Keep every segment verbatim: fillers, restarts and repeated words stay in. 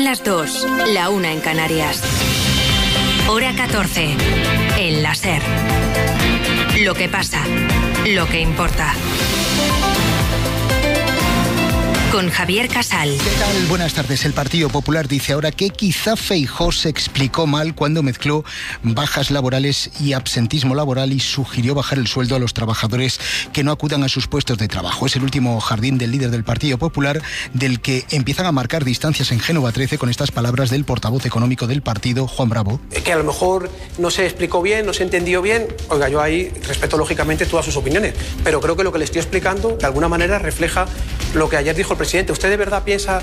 las dos, la una en Canarias. Hora catorce, en la SER. Lo que pasa, lo que importa. Con Javier Casal. ¿Qué tal? Buenas tardes. El Partido Popular dice ahora que quizá Feijóo se explicó mal cuando mezcló bajas laborales y absentismo laboral y sugirió bajar el sueldo a los trabajadores que no acudan a sus puestos de trabajo. Es el último jardín del líder del Partido Popular, del que empiezan a marcar distancias en Génova trece con estas palabras del portavoz económico del partido, Juan Bravo. Que a lo mejor no se explicó bien, no se entendió bien. Oiga, yo ahí respeto lógicamente todas sus opiniones, pero creo que lo que le estoy explicando de alguna manera refleja lo que ayer dijo el presidente. ¿Usted de verdad piensa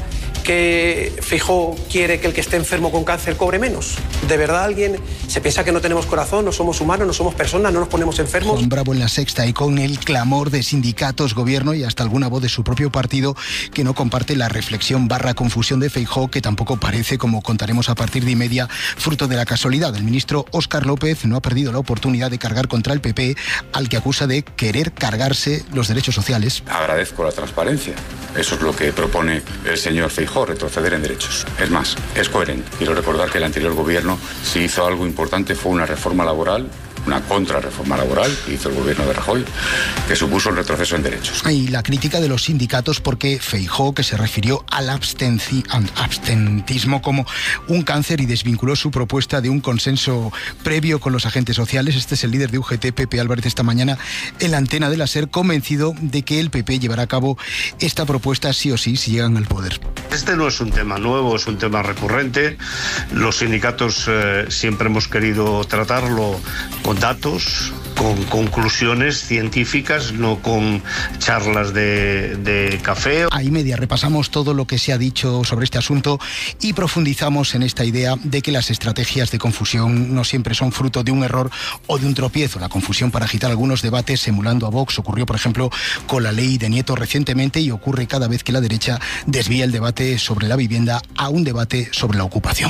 que Feijóo quiere que el que esté enfermo con cáncer cobre menos? ¿De verdad alguien se piensa que no tenemos corazón, no somos humanos, no somos personas, no nos ponemos enfermos? Juan Bravo en La Sexta, y con el clamor de sindicatos, gobierno y hasta alguna voz de su propio partido que no comparte la reflexión barra confusión de Feijóo, que tampoco parece, como contaremos a partir de y media, fruto de la casualidad. El ministro Óscar López no ha perdido la oportunidad de cargar contra el P P, al que acusa de querer cargarse los derechos sociales. Agradezco la transparencia. Eso es lo que propone el señor Feijóo, retroceder en derechos. Es más, es coherente. Quiero recordar que el anterior gobierno, si hizo algo importante, fue una reforma laboral, una contrarreforma laboral que hizo el gobierno de Rajoy, que supuso el retroceso en derechos. Y la crítica de los sindicatos porque Feijóo, que se refirió al abstenci- abstentismo como un cáncer y desvinculó su propuesta de un consenso previo con los agentes sociales. Este es el líder de U G T, Pepe Álvarez, esta mañana en la antena de la SER, convencido de que el P P llevará a cabo esta propuesta sí o sí si llegan al poder. Este no es un tema nuevo, es un tema recurrente. Los sindicatos eh, siempre hemos querido tratarlo con datos, con conclusiones científicas, no con charlas de, de café. A y media repasamos todo lo que se ha dicho sobre este asunto y profundizamos en esta idea de que las estrategias de confusión no siempre son fruto de un error o de un tropiezo. La confusión para agitar algunos debates emulando a Vox ocurrió, por ejemplo, con la ley de Nieto recientemente, y ocurre cada vez que la derecha desvía el debate sobre la vivienda a un debate sobre la ocupación.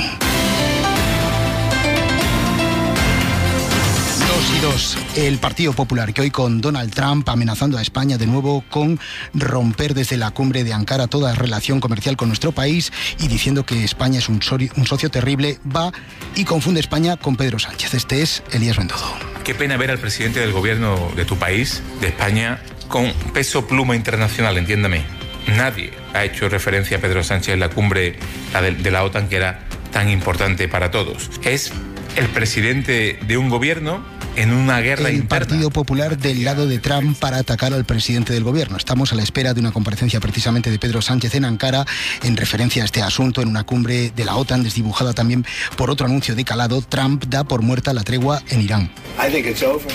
Y dos, el Partido Popular, que hoy con Donald Trump amenazando a España de nuevo con romper desde la cumbre de Ankara toda relación comercial con nuestro país y diciendo que España es un, sori- un socio terrible, va y confunde España con Pedro Sánchez. Este es Elías Bendodo. Qué pena ver al presidente del gobierno de tu país, de España, con peso pluma internacional, entiéndame. Nadie ha hecho referencia a Pedro Sánchez en la cumbre la de, de la OTAN, que era tan importante para todos. Es el presidente de un gobierno en una guerra el interna. Partido Popular del lado de Trump para atacar al presidente del gobierno. Estamos a la espera de una comparecencia precisamente de Pedro Sánchez en Ankara en referencia a este asunto en una cumbre de la OTAN desdibujada también por otro anuncio de calado. Trump da por muerta la tregua en Irán. I think it's over.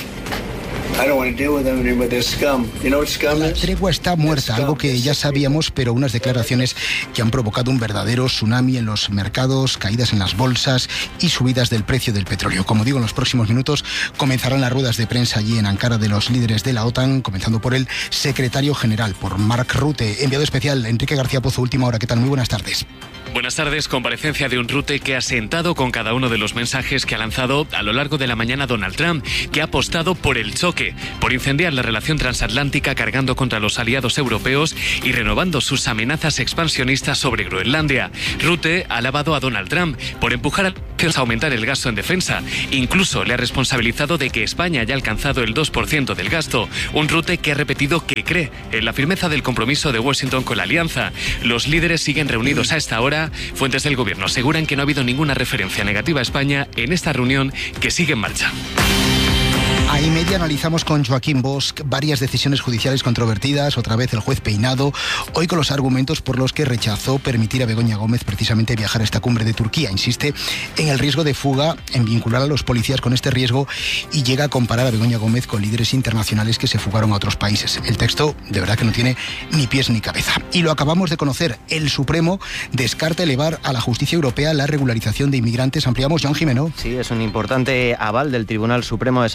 I don't want to deal with them anymore. They're scum. You know what scum La is? tregua está muerta, algo que ya sabíamos, pero unas declaraciones que han provocado un verdadero tsunami en los mercados, caídas en las bolsas y subidas del precio del petróleo. Como digo, en los próximos minutos comenzarán las ruedas de prensa allí en Ankara de los líderes de la OTAN, comenzando por el secretario general, por Mark Rutte. Enviado especial, Enrique García Pozo, Última Hora. ¿Qué tal? Muy buenas tardes. Buenas tardes. Comparecencia de un Rutte que ha sentado con cada uno de los mensajes que ha lanzado a lo largo de la mañana Donald Trump, que ha apostado por el choque, por incendiar la relación transatlántica cargando contra los aliados europeos y renovando sus amenazas expansionistas sobre Groenlandia. Rutte ha alabado a Donald Trump por empujar a aumentar el gasto en defensa. Incluso le ha responsabilizado de que España haya alcanzado el dos por ciento del gasto. Un Rutte que ha repetido que cree en la firmeza del compromiso de Washington con la alianza. Los líderes siguen reunidos a esta hora. Fuentes del gobierno aseguran que no ha habido ninguna referencia negativa a España en esta reunión que sigue en marcha. A y media analizamos con Joaquín Bosch varias decisiones judiciales controvertidas, otra vez el juez Peinado, hoy con los argumentos por los que rechazó permitir a Begoña Gómez precisamente viajar a esta cumbre de Turquía. Insiste en el riesgo de fuga, en vincular a los policías con este riesgo y llega a comparar a Begoña Gómez con líderes internacionales que se fugaron a otros países. El texto de verdad que no tiene ni pies ni cabeza. Y lo acabamos de conocer, el Supremo descarta elevar a la justicia europea la regularización de inmigrantes. Ampliamos, Joan Jimeno. Sí, es un importante aval del Tribunal Supremo a esa regularización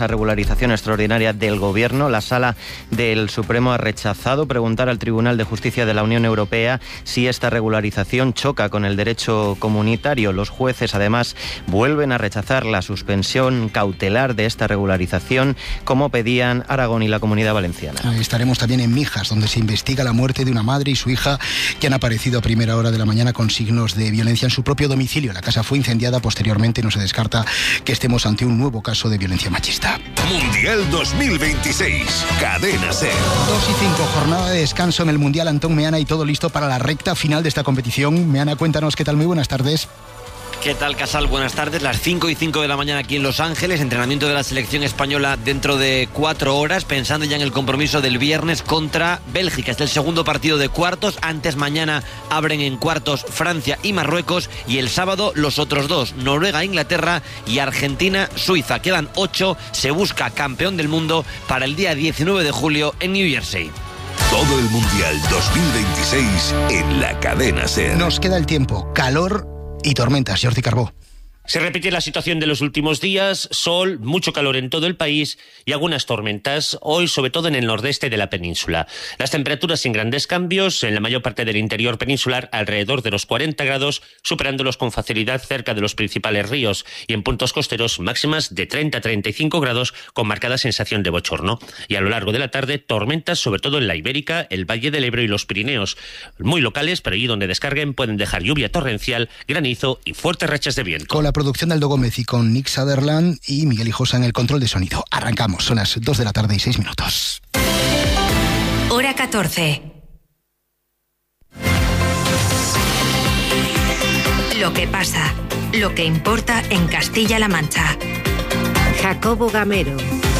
regularización extraordinaria del Gobierno. La Sala del Supremo ha rechazado preguntar al Tribunal de Justicia de la Unión Europea si esta regularización choca con el derecho comunitario. Los jueces, además, vuelven a rechazar la suspensión cautelar de esta regularización, como pedían Aragón y la Comunidad Valenciana. Estaremos también en Mijas, donde se investiga la muerte de una madre y su hija que han aparecido a primera hora de la mañana con signos de violencia en su propio domicilio. La casa fue incendiada posteriormente. No se descarta que estemos ante un nuevo caso de violencia machista. Mundial dos mil veintiséis, Cadena SER. dos y cinco, jornada de descanso en el Mundial. Antón Meana, y todo listo para la recta final de esta competición. Meana, cuéntanos qué tal. Muy buenas tardes. ¿Qué tal, Casal? Buenas tardes. Las cinco y cinco de la mañana aquí en Los Ángeles. Entrenamiento de la selección española dentro de cuatro horas, pensando ya en el compromiso del viernes contra Bélgica. Es el segundo partido de cuartos. Antes, mañana abren en cuartos Francia y Marruecos. Y el sábado los otros dos, Noruega, Inglaterra y Argentina, Suiza. Quedan ocho. Se busca campeón del mundo para el día diecinueve de julio en New Jersey. Todo el Mundial dos mil veintiséis en la Cadena SER. Nos queda el tiempo. Calor y tormentas. Jordi Carbó. Se repite la situación de los últimos días, sol, mucho calor en todo el país y algunas tormentas, hoy sobre todo en el nordeste de la península. Las temperaturas sin grandes cambios, en la mayor parte del interior peninsular alrededor de los cuarenta grados, superándolos con facilidad cerca de los principales ríos, y en puntos costeros máximas de treinta a treinta y cinco grados con marcada sensación de bochorno. Y a lo largo de la tarde, tormentas sobre todo en la Ibérica, el Valle del Ebro y los Pirineos, muy locales, pero allí donde descarguen pueden dejar lluvia torrencial, granizo y fuertes rachas de viento. Con la producción de Aldo Gómez y con Nick Sutherland y Miguel Hijosa en el control de sonido. Arrancamos, son las dos de la tarde y seis minutos. Hora catorce. Lo que pasa, lo que importa en Castilla-La Mancha. Jacobo Gamero.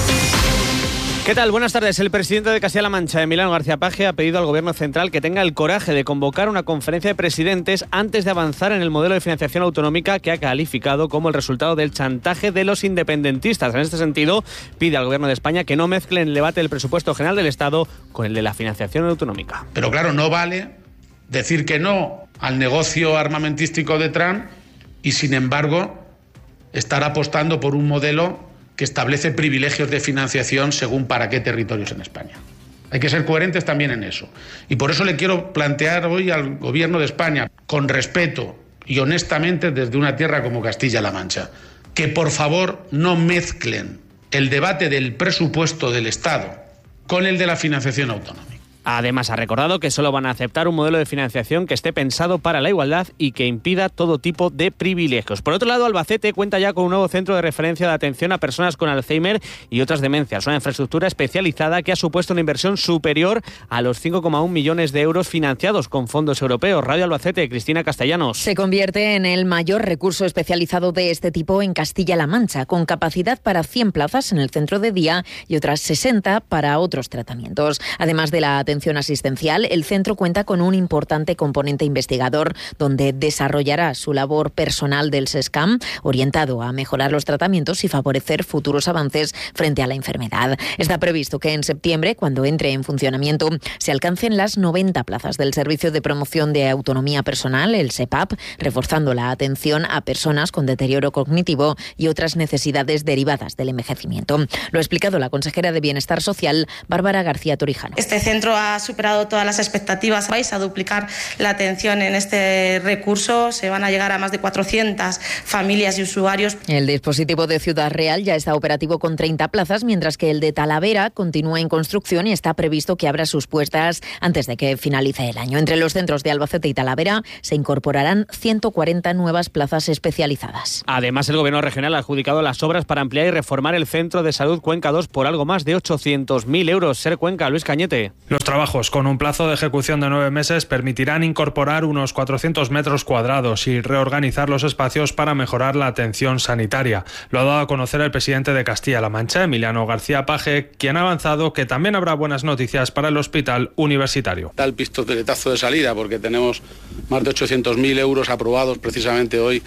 ¿Qué tal? Buenas tardes. El presidente de Castilla-La Mancha, Emiliano García Paje, ha pedido al Gobierno central que tenga el coraje de convocar una conferencia de presidentes antes de avanzar en el modelo de financiación autonómica que ha calificado como el resultado del chantaje de los independentistas. En este sentido, pide al Gobierno de España que no mezclen el debate del presupuesto general del Estado con el de la financiación autonómica. Pero claro, no vale decir que no al negocio armamentístico de Trump y, sin embargo, estar apostando por un modelo que establece privilegios de financiación según para qué territorios en España. Hay que ser coherentes también en eso. Y por eso le quiero plantear hoy al Gobierno de España, con respeto y honestamente desde una tierra como Castilla-La Mancha, que por favor no mezclen el debate del presupuesto del Estado con el de la financiación autonómica. Además, ha recordado que solo van a aceptar un modelo de financiación que esté pensado para la igualdad y que impida todo tipo de privilegios. Por otro lado, Albacete cuenta ya con un nuevo centro de referencia de atención a personas con Alzheimer y otras demencias. Una infraestructura especializada que ha supuesto una inversión superior a los cinco coma uno millones de euros financiados con fondos europeos. Radio Albacete, Cristina Castellanos. Se convierte en el mayor recurso especializado de este tipo en Castilla-La Mancha, con capacidad para cien plazas en el centro de día y otras sesenta para otros tratamientos. Además de la atención asistencial, el centro cuenta con un importante componente investigador donde desarrollará su labor personal del SESCAM, orientado a mejorar los tratamientos y favorecer futuros avances frente a la enfermedad. Está previsto que en septiembre, cuando entre en funcionamiento, se alcancen las noventa plazas del Servicio de Promoción de Autonomía Personal, el SEPAP, reforzando la atención a personas con deterioro cognitivo y otras necesidades derivadas del envejecimiento. Lo ha explicado la consejera de Bienestar Social, Bárbara García Torijano. Este centro ha Ha superado todas las expectativas. Vais a duplicar la atención en este recurso. Se van a llegar a más de cuatrocientas familias y usuarios. El dispositivo de Ciudad Real ya está operativo con treinta plazas, mientras que el de Talavera continúa en construcción y está previsto que abra sus puertas antes de que finalice el año. Entre los centros de Albacete y Talavera se incorporarán ciento cuarenta nuevas plazas especializadas. Además, el Gobierno regional ha adjudicado las obras para ampliar y reformar el Centro de Salud Cuenca dos por algo más de ochocientos mil euros. Ser Cuenca, Luis Cañete. Los trabajos, con un plazo de ejecución de nueve meses, permitirán incorporar unos cuatrocientos metros cuadrados y reorganizar los espacios para mejorar la atención sanitaria. Lo ha dado a conocer el presidente de Castilla-La Mancha, Emiliano García Paje, quien ha avanzado que también habrá buenas noticias para el hospital universitario. Da el pistoletazo de salida porque tenemos más de ochocientos mil euros aprobados precisamente hoy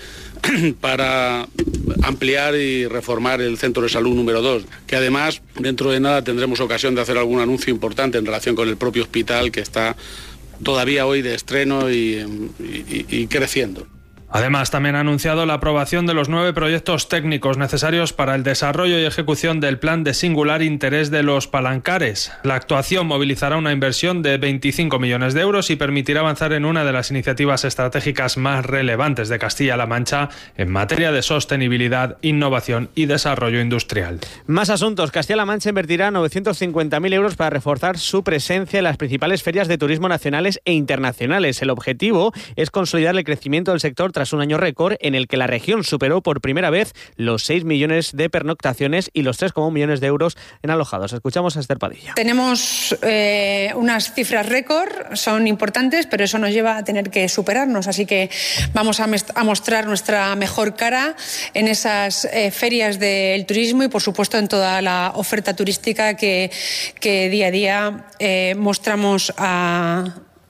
para ampliar y reformar el centro de salud número dos, que además dentro de nada tendremos ocasión de hacer algún anuncio importante en relación con el propio hospital, que está todavía hoy de estreno y, y, y creciendo. Además, también ha anunciado la aprobación de los nueve proyectos técnicos necesarios para el desarrollo y ejecución del plan de singular interés de los Palancares. La actuación movilizará una inversión de veinticinco millones de euros y permitirá avanzar en una de las iniciativas estratégicas más relevantes de Castilla-La Mancha en materia de sostenibilidad, innovación y desarrollo industrial. Más asuntos. Castilla-La Mancha invertirá novecientos cincuenta mil euros para reforzar su presencia en las principales ferias de turismo nacionales e internacionales. El objetivo es consolidar el crecimiento del sector tras un año récord en el que la región superó por primera vez los seis millones de pernoctaciones y los tres coma uno millones de euros en alojados. Escuchamos a Esther Padilla. Tenemos eh, unas cifras récord, son importantes, pero eso nos lleva a tener que superarnos. Así que vamos a, a mostrar nuestra mejor cara en esas eh, ferias del turismo y, por supuesto, en toda la oferta turística que, que día a día eh, mostramos a,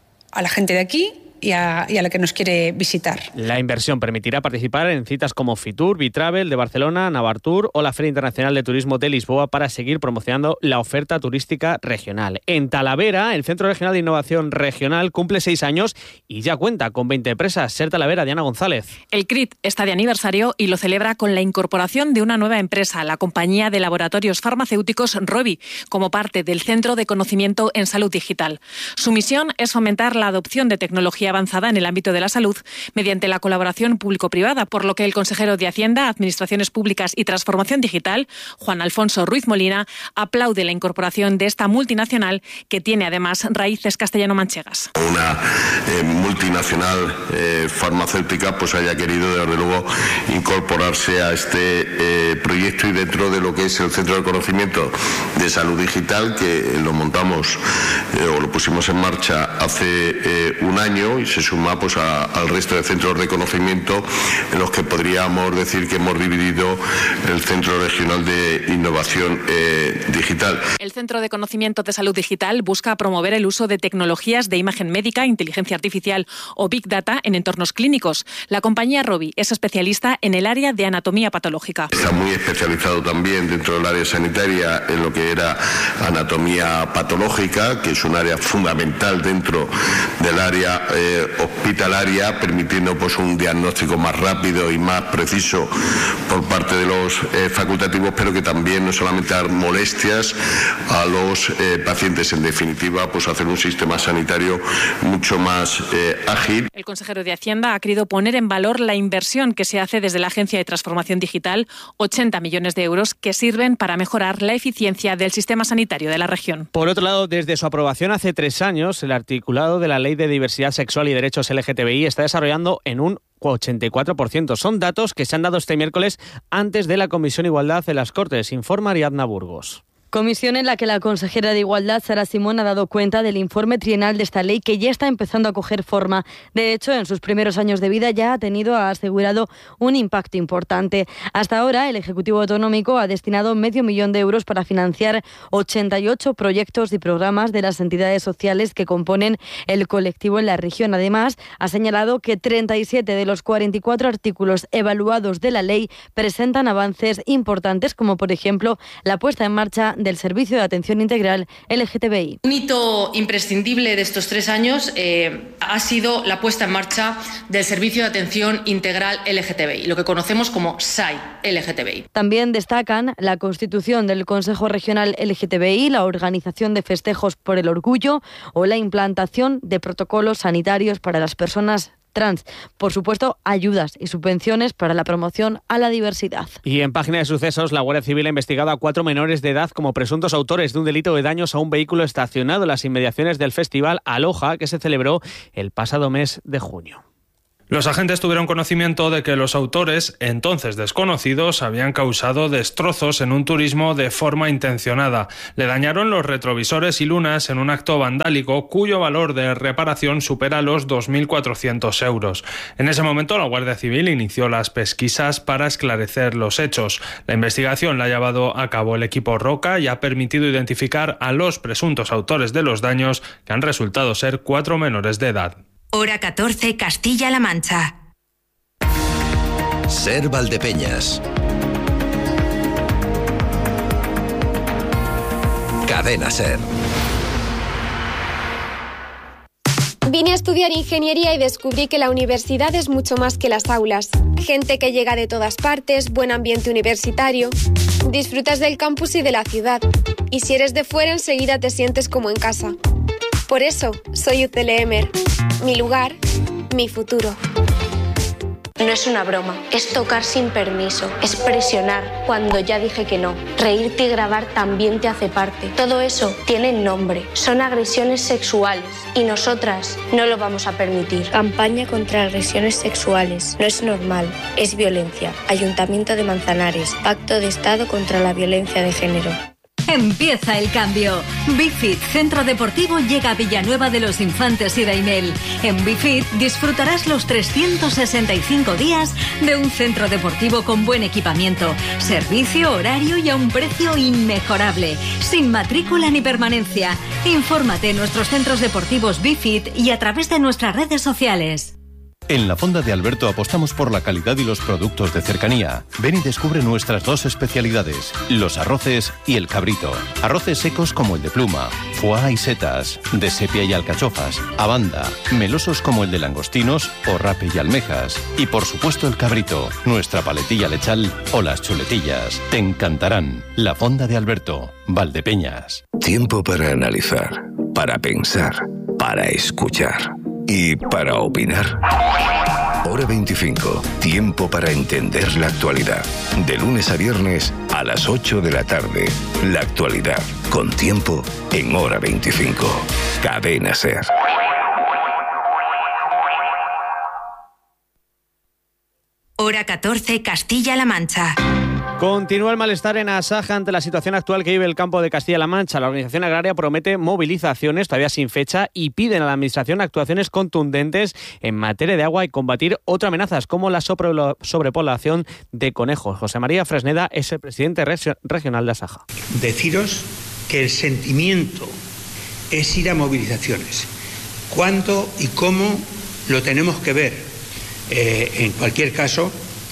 a la gente de aquí y a, y a la que nos quiere visitar. La inversión permitirá participar en citas como Fitur, Bitravel de Barcelona, Navartur o la Feria Internacional de Turismo de Lisboa para seguir promocionando la oferta turística regional. En Talavera, el Centro Regional de Innovación Regional cumple seis años y ya cuenta con veinte empresas. Ser Talavera, Diana González. El C R I T está de aniversario y lo celebra con la incorporación de una nueva empresa, la compañía de laboratorios farmacéuticos Rovi, como parte del Centro de Conocimiento en Salud Digital. Su misión es fomentar la adopción de tecnología avanzada en el ámbito de la salud mediante la colaboración público-privada, por lo que el consejero de Hacienda, Administraciones Públicas y Transformación Digital, Juan Alfonso Ruiz Molina, aplaude la incorporación de esta multinacional que tiene además raíces castellano-manchegas. Una eh, multinacional eh, farmacéutica pues haya querido desde luego incorporarse a este eh, proyecto y dentro de lo que es el Centro de Conocimiento de Salud Digital, que lo montamos eh, o lo pusimos en marcha hace eh, un año y se suma pues a, al resto de centros de conocimiento en los que podríamos decir que hemos dividido el Centro Regional de Innovación eh, Digital. El Centro de Conocimiento de Salud Digital busca promover el uso de tecnologías de imagen médica, inteligencia artificial o Big Data en entornos clínicos. La compañía Rovi es especialista en el área de anatomía patológica. Está muy especializado también dentro del área sanitaria en lo que era anatomía patológica, que es un área fundamental dentro del área eh, hospitalaria, permitiendo pues un diagnóstico más rápido y más preciso por parte de los eh, facultativos, pero que también no solamente dar molestias a los eh, pacientes, en definitiva, pues hacer un sistema sanitario mucho más eh, ágil. El consejero de Hacienda ha querido poner en valor la inversión que se hace desde la Agencia de Transformación Digital, ochenta millones de euros que sirven para mejorar la eficiencia del sistema sanitario de la región. Por otro lado, desde su aprobación hace tres años, el articulado de la Ley de Diversidad Sexual y Derechos L G T B I está desarrollando en un ochenta y cuatro por ciento. Son datos que se han dado este miércoles antes de la Comisión Igualdad de las Cortes, informa Ariadna Burgos. Comisión en la que la consejera de Igualdad, Sara Simón, ha dado cuenta del informe trienal de esta ley que ya está empezando a coger forma. De hecho, en sus primeros años de vida ya ha tenido, ha asegurado, un impacto importante. Hasta ahora, el Ejecutivo Autonómico ha destinado medio millón de euros para financiar ochenta y ocho proyectos y programas de las entidades sociales que componen el colectivo en la región. Además, ha señalado que treinta y siete de los cuarenta y cuatro artículos evaluados de la ley presentan avances importantes, como por ejemplo la puesta en marcha del Servicio de Atención Integral L G T B I. Un hito imprescindible de estos tres años eh, ha sido la puesta en marcha del Servicio de Atención Integral L G T B I, lo que conocemos como S A I L G T B I. También destacan la constitución del Consejo Regional L G T B I, la organización de festejos por el orgullo o la implantación de protocolos sanitarios para las personas trans. Por supuesto, ayudas y subvenciones para la promoción a la diversidad. Y en página de sucesos, la Guardia Civil ha investigado a cuatro menores de edad como presuntos autores de un delito de daños a un vehículo estacionado en las inmediaciones del festival Aloha, que se celebró el pasado mes de junio. Los agentes tuvieron conocimiento de que los autores, entonces desconocidos, habían causado destrozos en un turismo de forma intencionada. Le dañaron los retrovisores y lunas en un acto vandálico cuyo valor de reparación supera los dos mil cuatrocientos euros. En ese momento, la Guardia Civil inició las pesquisas para esclarecer los hechos. La investigación la ha llevado a cabo el equipo Roca y ha permitido identificar a los presuntos autores de los daños, que han resultado ser cuatro menores de edad. Hora catorce, Castilla-La Mancha. Ser Valdepeñas. Cadena Ser. Vine a estudiar ingeniería y descubrí que la universidad es mucho más que las aulas. Gente que llega de todas partes, buen ambiente universitario. Disfrutas del campus y de la ciudad. Y si eres de fuera, enseguida te sientes como en casa. Por eso, soy U C L Emer. Mi lugar, mi futuro. No es una broma, es tocar sin permiso, es presionar cuando ya dije que no. Reírte y grabar también te hace parte. Todo eso tiene nombre, son agresiones sexuales y nosotras no lo vamos a permitir. Campaña contra agresiones sexuales. No es normal, es violencia. Ayuntamiento de Manzanares, Pacto de Estado contra la Violencia de Género. Empieza el cambio. Bifit Centro Deportivo llega a Villanueva de los Infantes y Daimel. En Bifit disfrutarás los trescientos sesenta y cinco días de un centro deportivo con buen equipamiento, servicio, horario y a un precio inmejorable, sin matrícula ni permanencia. Infórmate en nuestros centros deportivos Bifit y a través de nuestras redes sociales. En la Fonda de Alberto apostamos por la calidad y los productos de cercanía. Ven y descubre nuestras dos especialidades, los arroces y el cabrito. Arroces secos como el de pluma, foie y setas, de sepia y alcachofas, abanda, melosos como el de langostinos o rape y almejas. Y por supuesto el cabrito, nuestra paletilla lechal o las chuletillas. Te encantarán. La Fonda de Alberto, Valdepeñas. Tiempo para analizar, para pensar, para escuchar. Y para opinar. Hora veinticinco. Tiempo para entender la actualidad. De lunes a viernes a las ocho de la tarde. La actualidad. Con tiempo en Hora veinticinco. Cadena SER. Hora catorce, Castilla-La Mancha. Continúa el malestar en Asaja ante la situación actual que vive el campo de Castilla-La Mancha. La organización agraria promete movilizaciones todavía sin fecha y piden a la administración actuaciones contundentes en materia de agua y combatir otras amenazas como la sobrepoblación de conejos. José María Fresneda es el presidente regional de Asaja. Deciros que el sentimiento es ir a movilizaciones. ¿Cuándo y cómo lo tenemos que ver? Eh, en cualquier caso,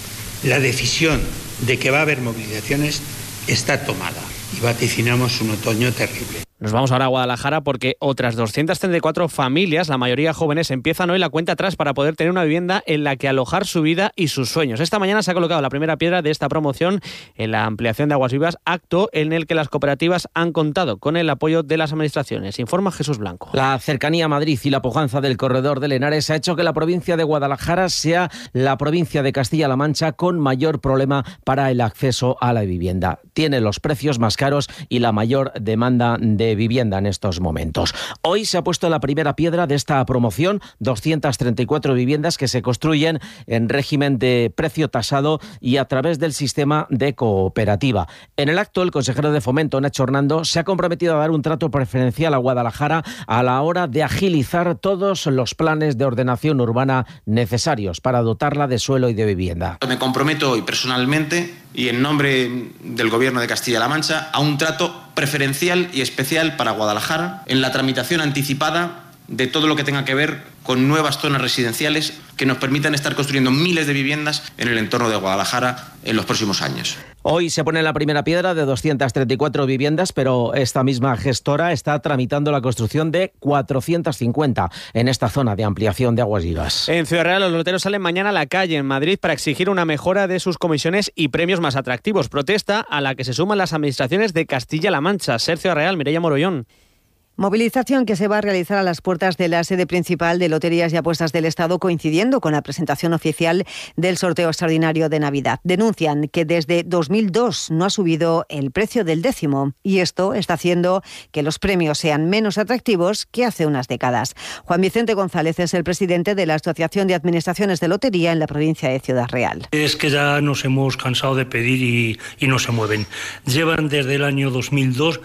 la decisión de que va a haber movilizaciones está tomada y vaticinamos un otoño terrible. Nos vamos ahora a Guadalajara porque otras doscientas treinta y cuatro familias, la mayoría jóvenes, empiezan hoy la cuenta atrás para poder tener una vivienda en la que alojar su vida y sus sueños. Esta mañana se ha colocado la primera piedra de esta promoción en la ampliación de Aguas Vivas, acto en el que las cooperativas han contado con el apoyo de las administraciones. Informa Jesús Blanco. La cercanía a Madrid y la pujanza del corredor del Henares ha hecho que la provincia de Guadalajara sea la provincia de Castilla-La Mancha con mayor problema para el acceso a la vivienda. Tiene los precios más caros y la mayor demanda de vivienda en estos momentos. Hoy se ha puesto la primera piedra de esta promoción, doscientas treinta y cuatro viviendas que se construyen en régimen de precio tasado y a través del sistema de cooperativa. En el acto, el consejero de Fomento, Nacho Hernando, se ha comprometido a dar un trato preferencial a Guadalajara a la hora de agilizar todos los planes de ordenación urbana necesarios para dotarla de suelo y de vivienda. Me comprometo hoy personalmente y en nombre del Gobierno de Castilla-La Mancha a un trato preferencial y especial para Guadalajara en la tramitación anticipada de todo lo que tenga que ver con nuevas zonas residenciales que nos permitan estar construyendo miles de viviendas en el entorno de Guadalajara en los próximos años. Hoy se pone la primera piedra de doscientas treinta y cuatro viviendas, pero esta misma gestora está tramitando la construcción de cuatrocientas cincuenta en esta zona de ampliación de Aguas Vivas. En Ciudad Real, los loteros salen mañana a la calle en Madrid para exigir una mejora de sus comisiones y premios más atractivos. Protesta a la que se suman las administraciones de Castilla-La Mancha. Ser Ciudad Real, Mireia Morollón. Movilización que se va a realizar a las puertas de la sede principal de Loterías y Apuestas del Estado, coincidiendo con la presentación oficial del sorteo extraordinario de Navidad. Denuncian que desde dos mil dos no ha subido el precio del décimo y esto está haciendo que los premios sean menos atractivos que hace unas décadas. Juan Vicente González es el presidente de la Asociación de Administraciones de Lotería en la provincia de Ciudad Real. Es que ya nos hemos cansado de pedir y, y no se mueven. Llevan desde el año dos mil dos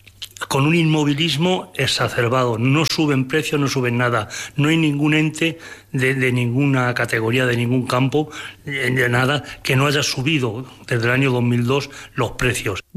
con un inmovilismo exacerbado. No suben precios, no suben nada. No hay ningún ente de, de ninguna categoría, de ningún campo, de, de nada, que no haya subido desde el año dos mil dos los precios.